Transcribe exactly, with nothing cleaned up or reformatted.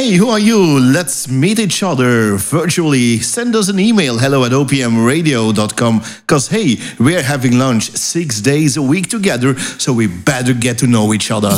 Hey, who are you? Let's meet each other virtually. Send us an email, hello at o p m radio dot com. Because, hey, we're having lunch six days a week together, so we better get to know each other.